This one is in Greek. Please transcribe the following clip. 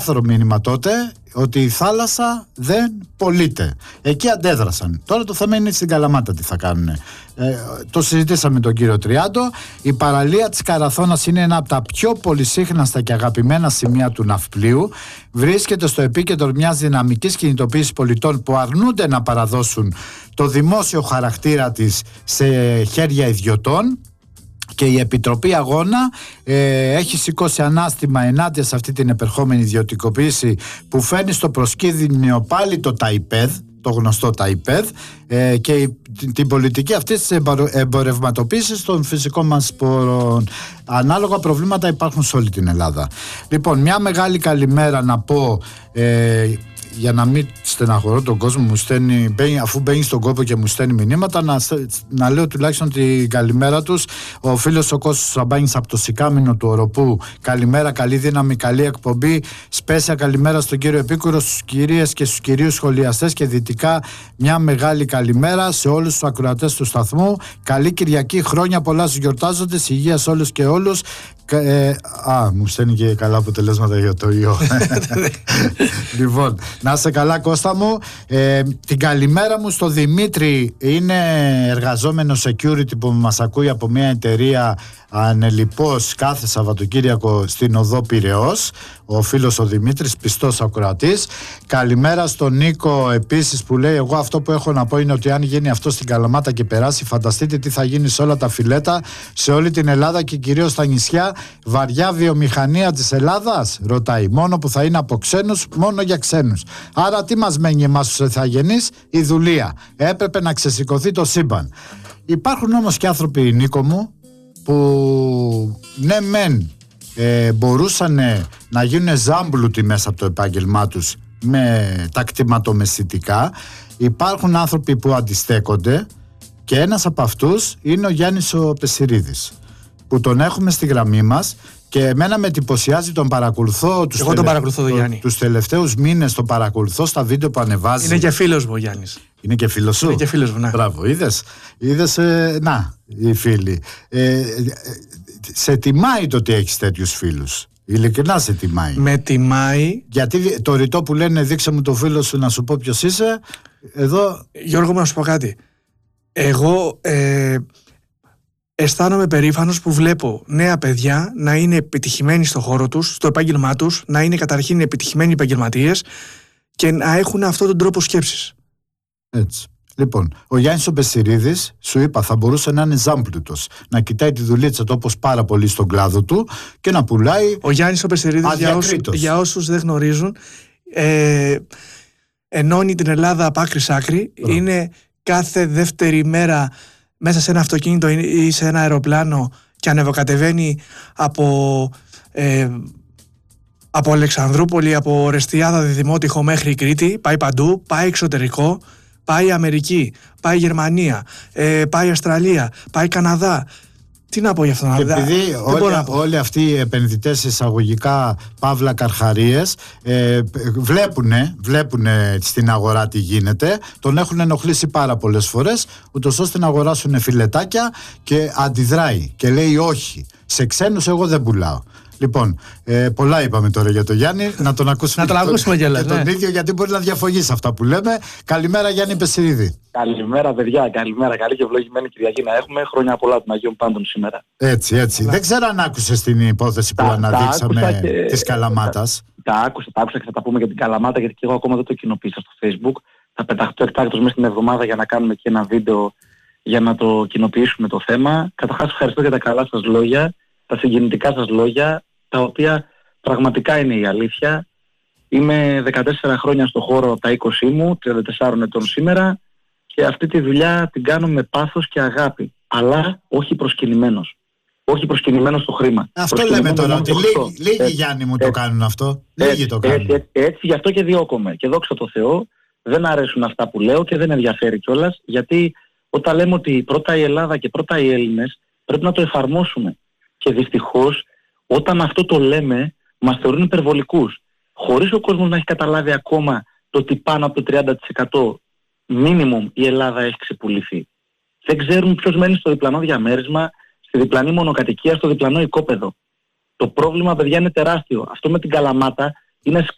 μήνυμα τότε ότι η θάλασσα δεν πωλείται. Εκεί αντέδρασαν. Τώρα το θέμα είναι στην Καλαμάτα τι θα κάνουν. Το συζητήσαμε με τον κύριο Τριάντο. Η παραλία της Καραθώνας είναι ένα από τα πιο πολυσύχναστα και αγαπημένα σημεία του ναυπλίου. Βρίσκεται στο επίκεντρο μιας δυναμικής κινητοποίησης πολιτών που αρνούνται να παραδώσουν το δημόσιο χαρακτήρα της σε χέρια ιδιωτών. Και η Επιτροπή Αγώνα έχει σηκώσει ανάστημα ενάντια σε αυτή την επερχόμενη ιδιωτικοποίηση που φέρνει στο προσκήνιο πάλι το ΤΑΙΠΕΔ, το γνωστό ΤΑΙΠΕΔ, και την πολιτική αυτή της εμπορευματοποίησης των φυσικών μας σπόρων. Ανάλογα προβλήματα υπάρχουν σε όλη την Ελλάδα. Λοιπόν, μια μεγάλη καλημέρα να πω, για να μην στεναχωρώ τον κόσμο, μου στέλνει, αφού μπαίνει στον κόπο και μου στέλνει μηνύματα, να λέω τουλάχιστον την καλημέρα τους. Ο φίλος ο Κώστας Σαμπάνης από το Σικάμινο του Οροπού, καλημέρα, καλή δύναμη, καλή εκπομπή. Σπέσια καλημέρα στον κύριο Επίκουρο, στους κυρίες και στους κυρίους σχολιαστές, και δυτικά μια μεγάλη καλημέρα σε όλους τους ακροατές του σταθμού. Καλή Κυριακή, χρόνια πολλά στους γιορτάζοντες, υγεία σε όλους και όλους. Μου στέλνει και καλά αποτελέσματα για το ιό. Λοιπόν, να είσαι καλά Κώστα μου. Την καλημέρα μου στο Δημήτρη, είναι εργαζόμενο security που μας ακούει από μια εταιρεία ανελιπώς κάθε Σαββατοκύριακο στην οδό Πειραιώς. Ο φίλος ο Δημήτρης, πιστός ακροατής. Καλημέρα στον Νίκο επίσης που λέει: εγώ αυτό που έχω να πω είναι ότι αν γίνει αυτό στην Καλαμάτα και περάσει, φανταστείτε τι θα γίνει σε όλα τα φιλέτα, σε όλη την Ελλάδα και κυρίως στα νησιά. Βαριά βιομηχανία της Ελλάδας, ρωτάει. Μόνο που θα είναι από ξένους, μόνο για ξένους. Άρα τι μας μένει εμάς τους εθαγενείς? Η δουλεία. Έπρεπε να ξεσηκωθεί το σύμπαν. Υπάρχουν όμως και άνθρωποι, Νίκο μου, που ναι μεν μπορούσαν να γίνουν ζάμπλουτοι μέσα από το επάγγελμά τους με τα κτηματομεσητικά. Υπάρχουν άνθρωποι που αντιστέκονται και ένας από αυτούς είναι ο Γιάννης ο Πεσιρίδης, που τον έχουμε στη γραμμή μας και εμένα με εντυπωσιάζει, τον παρακολουθώ. Εγώ τον παρακολουθώ τον Γιάννη. Τους τελευταίους μήνες τον παρακολουθώ στα βίντεο που ανεβάζει. Είναι και φίλος μου ο Γιάννης. Είναι και φίλος σου? Είναι και φίλος μου, ναι. Μπράβο, είδες, να, οι φίλοι. Σε τιμάει το ότι έχεις τέτοιους φίλους. Ειλικρινά σε τιμάει. Με τιμάει. Γιατί το ρητό που λένε δείξε μου το φίλο σου να σου πω ποιος είσαι, εδώ... Γιώργο μου, να σου πω κάτι. Εγώ αισθάνομαι περήφανος που βλέπω νέα παιδιά να είναι επιτυχημένοι στο χώρο τους, στο επάγγελμά τους, να είναι καταρχήν επιτυχημένοι επαγγελματίες και να έχουν αυτόν τον τρόπο σκέψης. Έτσι. Λοιπόν, ο Γιάννης ο Πεσιρίδης, σου είπα, θα μπορούσε να είναι ζάμπλουτος, να κοιτάει τη δουλίτσα του όπως πάρα πολύ στον κλάδο του και να πουλάει. Ο Γιάννης ο Πεσιρίδης, για όσους δεν γνωρίζουν, ενώνει την Ελλάδα από άκρη σ' άκρη. Είναι κάθε δεύτερη μέρα μέσα σε ένα αυτοκίνητο ή σε ένα αεροπλάνο και ανεβοκατεβαίνει από Αλεξανδρούπολη, από Ορεστιάδα, Διδημότυχο μέχρι Κρήτη, πάει παντού, πάει εξωτερικό, πάει Αμερική, πάει Γερμανία, πάει Αυστραλία, πάει Καναδά. Τι να πω για αυτόν? Και επειδή όλοι αυτοί οι επενδυτές εισαγωγικά παύλα καρχαρίες βλέπουν στην αγορά τι γίνεται, τον έχουν ενοχλήσει πάρα πολλές φορές, ούτως ώστε να αγοράσουν φιλετάκια, και αντιδράει και λέει όχι, σε ξένους εγώ δεν πουλάω. Λοιπόν, πολλά είπαμε τώρα για τον Γιάννη. Να τον ακούσουμε, και τον ίδιο, γιατί μπορεί να διαφογήσει αυτά που λέμε. Καλημέρα Γιάννη Πεσιρίδη. Καλημέρα παιδιά, καλημέρα. Καλή και ευλογημένη Κυριακή να έχουμε. Χρόνια πολλά των Αγίων Πάντων σήμερα. Έτσι. Δεν ξέρω αν άκουσες την υπόθεση που αναδείξαμε της Καλαμάτας. Τα άκουσα και θα τα πούμε για την Καλαμάτα, γιατί και εγώ ακόμα δεν το κοινοποίησα στο Facebook. Θα πεταχτώ εκτάκτως μέσα στην εβδομάδα για να κάνουμε και ένα βίντεο για να το κοινοποιήσουμε το θέμα. Καταρχάς ευχαριστώ για τα καλά σας λόγια, τα συγκινητικά σας λόγια, τα οποία πραγματικά είναι η αλήθεια. Είμαι 14 χρόνια στο χώρο από τα 20 μου, 34 ετών σήμερα, και αυτή τη δουλειά την κάνω με πάθος και αγάπη, αλλά όχι προσκυνημένος. Όχι προσκυνημένος στο χρήμα. Αυτό λέμε τώρα, ότι λίγοι Γιάννη μου το κάνουν αυτό. Λίγοι το κάνουν. Έτσι, γι' αυτό και διώκομαι. Και δόξα τω Θεώ, δεν αρέσουν αυτά που λέω και δεν ενδιαφέρει κιόλας, γιατί όταν λέμε ότι πρώτα η Ελλάδα και πρώτα οι Έλληνες, πρέπει να το εφαρμόσουμε. Και δυστυχώς, όταν αυτό το λέμε, μας θεωρούν υπερβολικούς. Χωρίς ο κόσμος να έχει καταλάβει ακόμα το ότι πάνω από το 30% minimum η Ελλάδα έχει ξεπουληθεί. Δεν ξέρουν ποιος μένει στο διπλανό διαμέρισμα, στη διπλανή μονοκατοικία, στο διπλανό οικόπεδο. Το πρόβλημα, παιδιά, είναι τεράστιο. Αυτό με την Καλαμάτα είναι